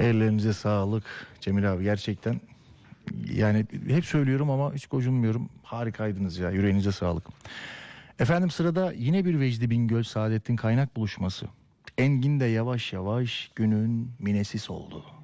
Ellerinize sağlık Cemil abi, gerçekten. Yani hep söylüyorum ama hiç gocunmuyorum. Harikaydınız ya, yüreğinize sağlık. Efendim, sırada yine bir Vecdi Bingöl Saadettin Kaynak buluşması. Engin de yavaş yavaş günün minesi oldu.